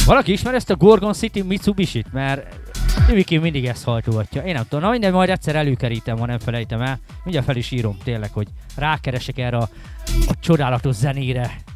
Valaki ismer ezt a Gorgon City Mitsubishi-t? Mert Iviki mindig ezt hajtogatja. Én nem tudom, na minden, majd egyszer előkerítem, ha nem felejtem el. Mindjárt fel is írom tényleg, hogy rákeresek erre a csodálatos zenére.